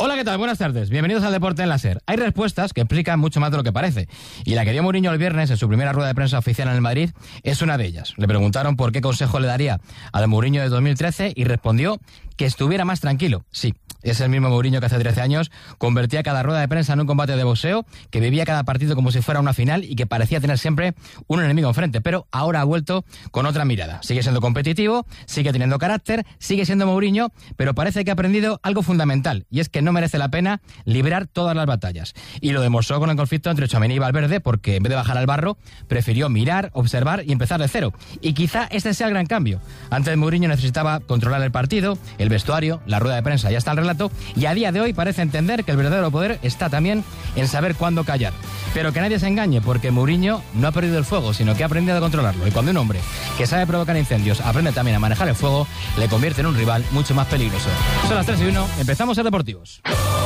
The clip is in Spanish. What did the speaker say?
Hola, ¿qué tal? Buenas tardes. Bienvenidos al Deporte en la SER. Hay respuestas que explican mucho más de lo que parece. Y la que dio Mourinho el viernes en su primera rueda de prensa oficial en el Madrid es una de ellas. Le preguntaron por qué consejo le daría al Mourinho de 2013 y respondió que estuviera más tranquilo. Sí. Es el mismo Mourinho que hace 13 años convertía cada rueda de prensa en un combate de boxeo, que vivía cada partido como si fuera una final y que parecía tener siempre un enemigo enfrente, pero ahora ha vuelto con otra mirada. Sigue siendo competitivo, sigue teniendo carácter, sigue siendo Mourinho, pero parece que ha aprendido algo fundamental, y es que no merece la pena librar todas las batallas. Y lo demostró con el conflicto entre Tchouaméni y Valverde, porque en vez de bajar al barro, prefirió mirar, observar y empezar de cero. Y quizá este sea el gran cambio. Antes Mourinho necesitaba controlar el partido, el vestuario, la rueda de prensa y hasta el relato, y a día de hoy parece entender que el verdadero poder está también en saber cuándo callar. Pero que nadie se engañe, porque Mourinho no ha perdido el fuego, sino que ha aprendido a controlarlo. Y cuando un hombre que sabe provocar incendios aprende también a manejar el fuego, le convierte en un rival mucho más peligroso. Son las 3:01, empezamos a Deportivos.